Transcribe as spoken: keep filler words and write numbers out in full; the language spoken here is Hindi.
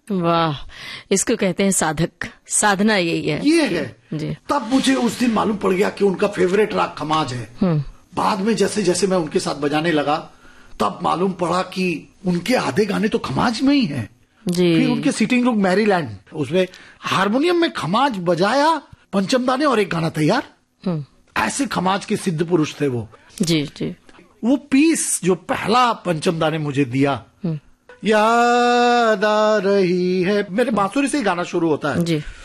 वाह, इसको कहते हैं साधक, साधना यही है। ये है जी। तब मुझे उस दिन मालूम पड़ गया कि उनका फेवरेट राग खमाज है। बाद में जैसे जैसे मैं उनके साथ बजाने लगा तब मालूम पड़ा कि उनके आधे गाने तो खमाज में ही हैं। जी। फिर उनके सिटिंग रूम मैरीलैंड, उसमें हारमोनियम में खमाज बजाया, पंचम दाने और एक गाना तैयार। ऐसे खमाज के सिद्ध पुरुष थे वो। जी जी। वो पीस जो पहला पंचम दाने मुझे दिया, याद आ रही है, मेरे बांसुरी से ही गाना शुरू होता है। जी।